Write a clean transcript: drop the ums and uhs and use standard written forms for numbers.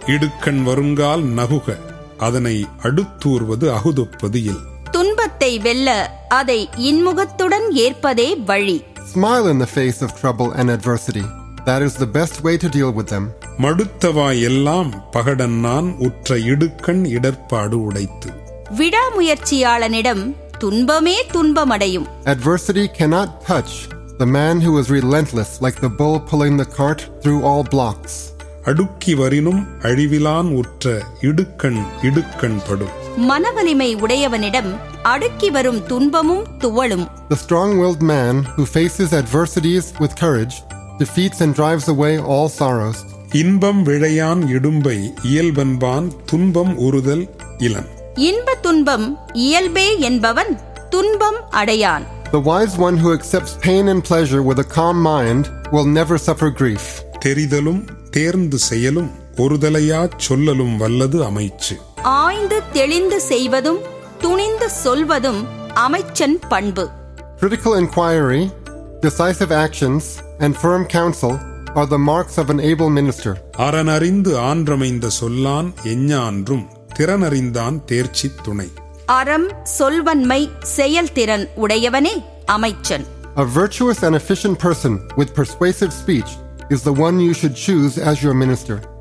இடுக்கண் வருங்கால் நகுக, அதனை அடுத்தூர்வது அகுதொப்பது இல். துன்பத்தை வெல்ல அதை இன்முகத்துடன் ஏற்பதே வழி. Smile in the face of trouble and adversity. That is the best way to deal with them. மடுத்தவாய் எல்லாம் பகடன்னான் உற்ற இடுக்கண் இடர்பாடு உடைத்து. விடாமுயற்சியாளனிடம் துன்பமே துன்பமடையும். Adversity cannot touch the man who is relentless, like the bull pulling the cart through all blocks. அடுக்கி வரினும் அழிவிலான் உற்ற இடுக்கண் இடுக்கண் படும். மனவலிமை உடையவனிடம் அடுக்கி வரும் துன்பமும் துவளும். The strong-willed man who faces adversities with courage defeats and drives away all sorrows. இன்பம் விழையான் இடும்பை இயல்பன்பான் துன்பம் உறுதல் இலன். இன்ப துன்பம் இயல்பே என்பவன் துன்பம் அடையான். The wise one who accepts pain and pleasure with a calm mind will never suffer grief. தெரிதலும் தேர்ந்து செயலும் ஒருதலையா சொல்லலும் வல்லது அமைச்சு. ஆய்ந்து தெளிந்து செய்வதும் துணிந்து சொல்வதும் அமைச்சன் பண்பு. Critical inquiry, decisive actions, and firm counsel are the marks of an able minister. அறனறிந்து ஆன்றமைந்த சொல்லான் எஞ்ஞான்றும் திறனறிந்தான் தேர்ச்சி துணை. அறம் சொல்வன்மை செயல்திறன் உடையவனே அமைச்சன். A virtuous and efficient person with persuasive speech is the one you should choose as your minister.